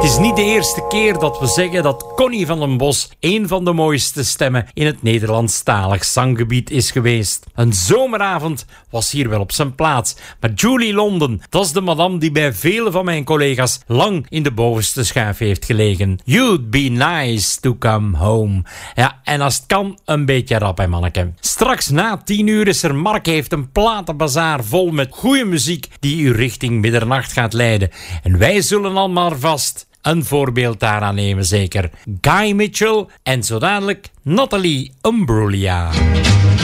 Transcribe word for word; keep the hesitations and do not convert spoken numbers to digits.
Het is niet de eerste keer dat we zeggen dat Connie van den Bos een van de mooiste stemmen in het Nederlandstalig zanggebied is geweest. Een zomeravond was hier wel op zijn plaats. Maar Julie London, dat is de madame die bij vele van mijn collega's lang in de bovenste schuif heeft gelegen. You'd be nice to come home. Ja, en als het kan, een beetje rap, hè manneke. Straks na tien uur is er Mark heeft een platenbazaar vol met goede muziek die u richting middernacht gaat leiden. En wij zullen allemaal vast een voorbeeld daaraan nemen, zeker. Guy Mitchell en zo dadelijk Nathalie Imbruglia.